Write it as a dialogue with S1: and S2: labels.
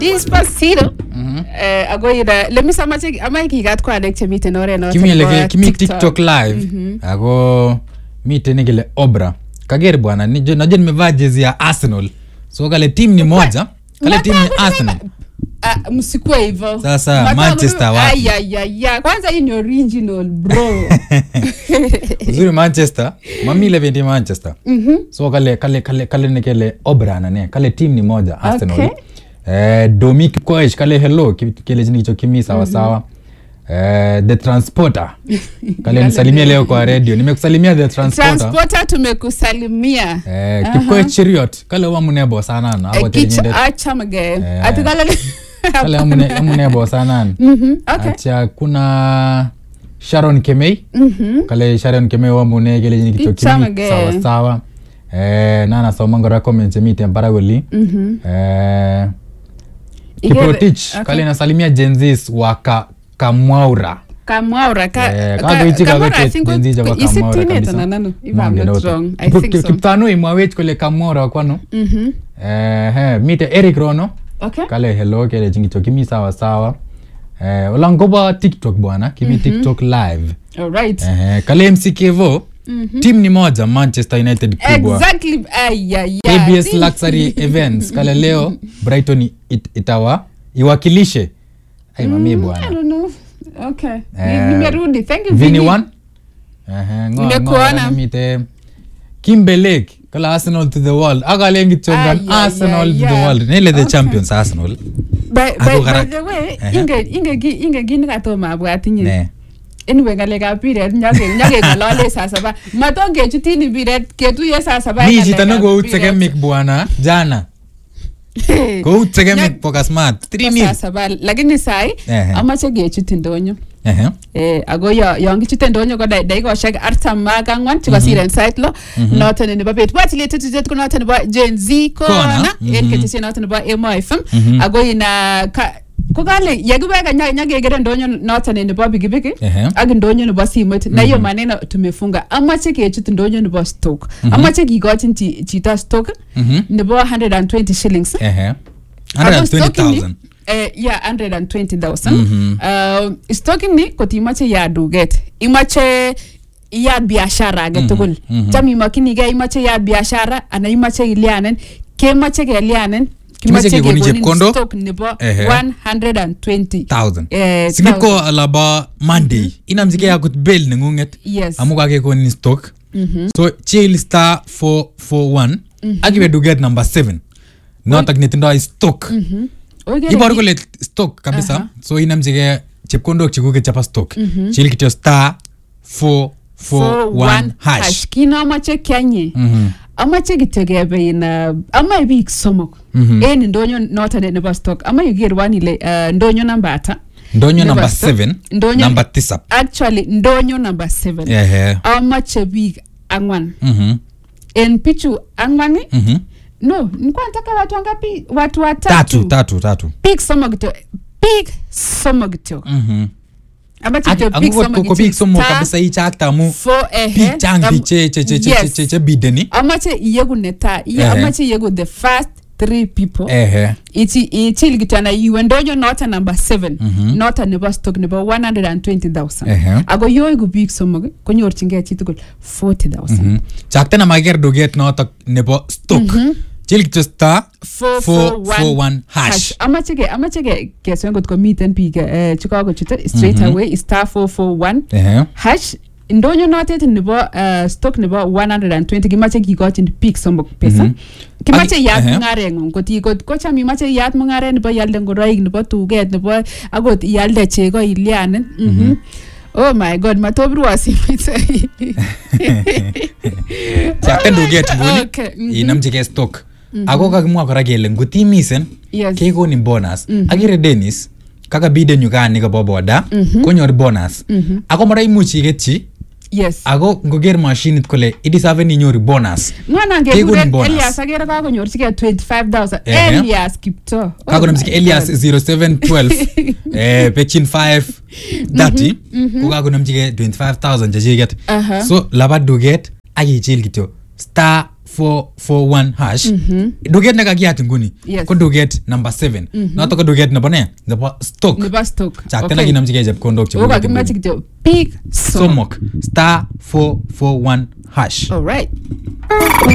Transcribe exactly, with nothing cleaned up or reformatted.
S1: Despacito. Eh agoira let me samache amai kigat kwa nek chemiten oret noton.
S2: Kimi leke kimi TikTok live. Ago miten ngile Obra. Kagere bwana najua nimevaa jezi ya Arsenal. So kale team ni moja, kale team ni Arsenal.
S1: Ah msikue hivyo.
S2: Sasa Manchester wapi?
S1: Ay ay ay. Kwanza hii ni original bro.
S2: Uzuri Manchester, mami ile vendi Manchester. Mhm. So kale kale kale kale nekele Obra na ne. Kale team ni moja Arsenal. Okay. Eh Dominic Koech kale hello kile jini hicho kimi sawa sawa. Eh the transporter. Kale nisalimia leo kwa radio. Nimekusalimia the transporter.
S1: Transporter tumekusalimia.
S2: Eh Kikoech Chiriot kale wa munebo sana na
S1: hapo tena. Acha mage. Ati kale
S2: kale amune munebo sana.
S1: Mhm. Okay.
S2: Acha kuna Sharon Kemei. Mhm. Kale Sharon Kemei wa mune kile jini hicho kimi sawa sawa. Eh nana soma ngora comment meet Paragoli. Mhm. Eh Kiprotich okay. Kale nasalimia Genzis waka Kamwaura.
S1: Kamwaura ka
S2: eh, ka bichika gote Genzis wa Kamwaura kabisa.
S1: If I'm not wrong, I think so.
S2: Kiptano imwawech kule Kamwaura kwano. Mhm. Eh he mite Eric Rono. Okay. Kale hello kile jingicho kimi sawa sawa. Eh ulangoba TikTok bwana, kimi TikTok live.
S1: All right.
S2: Eh kale M C Kevo. Mm-hmm. Team ni moja Manchester United kubwa.
S1: Exactly. Ay ay
S2: ay. A B S Luxury Events kale leo Brighton it, itawa iwakilishe. Ai mami bwana.
S1: I don't know. Okay. Nimerudi. Uh, Thank you
S2: Vini one. Eh ngona mite Kimberlake kala Arsenal to the world. Aga lengi chongan Arsenal to the world. Nile the champions Arsenal.
S1: By by the way, inge inge inge gini katoma abwatinye. Ne. Anyway ngale ka period nyage nyage ngalale sasa ba matonge chutini period ketuye sasa ba
S2: ni jitano go utseke mic bwana jana go utseke mic poka smart three nil
S1: sasa ba lakini sai amache gechuti ndonyo eh eh ago yo yongi chute ndonyo ko dai ko shek artam maga ngwan chikasiren site lo noten ni ba bet what late to ko noten ba Gen Z ko na en ketisi noten ba M F M ago ina ko gale yagibeka nya nyage gere ndonyo noten ni ba bigibigi ag ndonyo ni ba simot na hiyo maneno tumefunga amache kechut ndonyo ni ba stock amache gigochin chita stock ni ba one hundred twenty shillings
S2: eh one hundred twenty thousand
S1: eh yeah one hundred twenty thousand uh stocking ni kotimache ya duget imache ya biashara getugul chami makini ge imache ya biashara ana imache ilianen kemache ge ilianen
S2: kimache kegoni chepkondo
S1: stock nebo one hundred twenty
S2: thousand eh sikiko alaba Monday inamzike ya kut bill ningunget amuka kegoni stock so chill star four four one agibe duget number seven notak nitindo stock ibaru kole stock kabisa so inamzike chepkondo chikuke chapa stock chill kityo star four four one hash
S1: kina amache kyanye amache kitege ina ama big somok en ndonyo noten nebo stock ama yigerwani le ndonyo number ata
S2: ndonyo number seven number tisap
S1: actually ndonyo number seven
S2: yeah
S1: amache big angwan mhm en pichu angwani mhm no nilikuwa nataka watu wangapi watu watatu
S2: tatu tatu tatu
S1: big somok big somok mhm
S2: amache to big somok ko big somok kabisa hii chakta mu big changi che che che che che bideni
S1: amache yegu neta amache yegu the first three people
S2: eh
S1: iti itil gitana yuendonyo nota number seven nota nebo stock nebo one hundred twenty thousand ago yoigu big somok konyorchinge chitugul forty thousand
S2: chakta na mager doget nota nebo stock chill kityo star four four one hash
S1: amache ke amache ke keswen got komiten big eh chikago chute straight away star four four one hash ndonyo notet nebo stock nebo one hundred twenty kimache kigochin big somok pesa kimache yat mungare ngung koti kot ko cham imache yat mungare nebo yalde ngoroik nebo tuget nebo agot yalde chego ilianen mhm oh my god matobru asimite
S2: chakta duget nguni inamjike stock ako kakimwa kora kele ngutimisen kekoni bonus akire Dennis kaka biden yukani kabo boda konyor bonus ako mara imuchi iketchi
S1: yes
S2: ako ngoger machinit kole idisaven inyor bonus
S1: ngwana ngekuren Elias agere kakonyorchige twenty-five thousand Elias Kipto
S2: kakonomsike Elias zero seven one two eh pechin five thirty ko kakonomchige twenty-five thousand jejiget so labat duget akichil kityo star four four one hash
S1: Mhm.
S2: duket ne kakiyat nguni
S1: Yes.
S2: ko duket number seven noto ko duket nebo ne nebo stock
S1: Nebo stock.
S2: chaktena kinamchigei chepkondok chebo
S1: Oka kimache kityo big somok.
S2: somok star four four one hash
S1: All right.